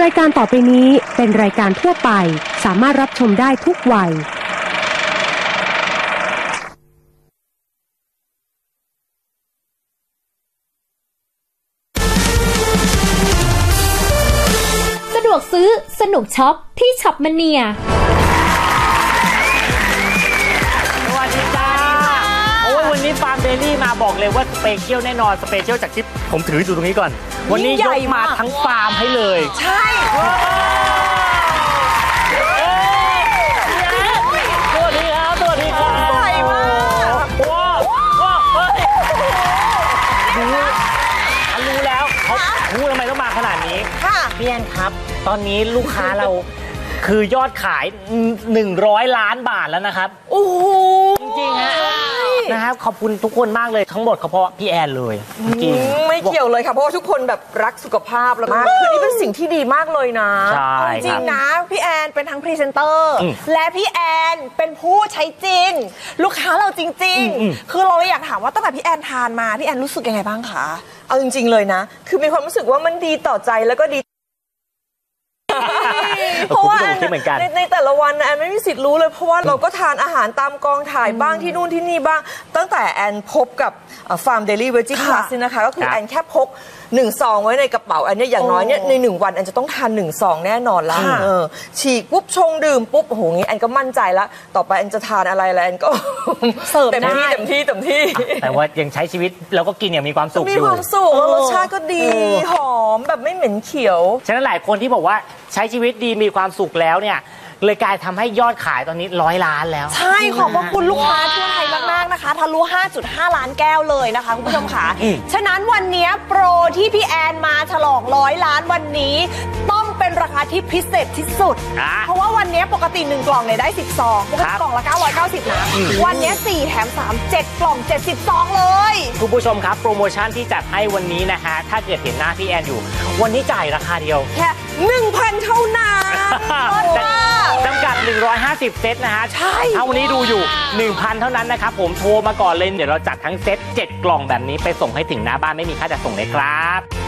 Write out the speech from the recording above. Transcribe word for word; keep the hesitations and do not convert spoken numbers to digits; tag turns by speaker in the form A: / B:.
A: ายการต่อไปนี้เป็นรายการทั่วไปสามารถรับชมได้ทุกวัย
B: สะดวกซื้อสนุกช็อปที่ช็อปมเนีย
C: สวัสดีจ้าโอ้วันนี้ฟาร์มเดลี่มาบอกเลยว่าสเปเชียลแน่นอนสเปเชียลจากที่ผมถืออยู่ตรงนี้ก่อนวันนี้ยกมาทั้งฟาร์มให้เลย
D: ใช่
C: สวัสดีครับสวัสดีครับ
D: ใหญ่มาก
C: ว้าวว้าวเฮ้ยรู้รู้แล้วเขารู้ทำไมต้องมาขนาดนี้พี่แอนครับตอนนี้ลูกค้าเราคือยอดขายหนึ่งร้อยล้านบาทแล้วนะครับ
D: โอ้โห
C: จริงๆฮะนะครับขอบคุณทุกคนมากเลยทั้งหมดเขาเพราะพี่แอนเลยจริง
D: ไม่เกี่ยวเลยค่ะเพราะว่าทุกคนแบบรักสุขภาพแล้วมากคือนี่เป็นสิ่งที่ดีมากเลยนะ
C: ใช่
D: จริงนะพี่แอนเป็นทั้งพรีเซนเตอร์และพี่แอนเป็นผู้ใช้จริงลูกค้าเราจริงๆคือเราอยากถามว่าตั้งแต่พี่แอนทานมาพี่แอนรู้สึกยังไงบ้างคะเอาจริงๆเลยนะคือมีความรู้สึกว่ามันดีต่อใจแล้วก็ดีเพราะว่าในในแต่ละวันแอนไม่มีสิทธิ์รู้เลยเพราะว่าเราก็ทานอาหารตามกองถ่ายบ้างที่นู่นที่นี่บ้างตั้งแต่แอนพบกับฟาร์มเดลี่เวจิพลัสนี่นะคะก็คือแอนแค่พกหนึ่งซองไว้ในกระเป๋าอันนี้อย่างน้อยเนี่ยในหนึ่งวันแอนจะต้องทานหนึ่งซองแน่นอนละฉีกปุ๊บชงดื่มปุ๊บโอ้โหงี้แอนก็มั่นใจแล้วต่อไปแอนจะทานอะไรแล้วแอนก็เสิร์ฟเต็มที่เต็มที่เต็มที่
C: แต่ว่ายังใช้ชีวิตแล้วก็กินอย่างมีความสุขอยู่
D: มีความสุขรสชาติก็ดีหอมแบบไม่เหม็นเขียว
C: ฉะนั้นหลายคนที่บอกว่าใช้ชีวิตดีมีความสุขแล้วเนี่ยเลยกลายทำให้ยอดขายตอนนี้ร้อยล้านแล้ว
D: ใช่ขอบพระคุณลูกค้าทั่วไทยมากๆนะคะทะลุ ห้าจุดห้า ล้านแก้วเลยนะคะคุณผู้ชมค่ะฉะนั้นวันนี้โปรที่พี่แอนมาฉลองร้อยล้านวันนี้ต้องเป็นราคาที่พิเศษที่สุดเพราะว่าวันนี้ปกติหนึ่งกล่องเนี่ยได้สิบซองปกติกล่องละเก้าร้อยเก้าสิบนะวันนี้สี่แถมสาม เจ็ดกล่องเจ็ดสิบซองเลย
C: คุณผู้ชมครับโปรโมชั่นที่จัดให้วันนี้นะคะถ้าเกิดเห็นหน้าพี่แอนอยู่วันนี้จ่ายราคาเดียว
D: แค่ หนึ่งพัน เท่านั้น
C: จำกัดหนึ่งร้อยห้าสิบเซตนะฮะ
D: ใช่
C: ถ้าวันนี้ดูอยู่ หนึ่งพัน เท่านั้นนะครับผมโทรมาก่อนเลยเดี๋ยวเราจัดทั้งเซตเจ็ดกล่องแบบนี้ไปส่งให้ถึงหน้าบ้านไม่มีค่าจัดส่งเลยครับ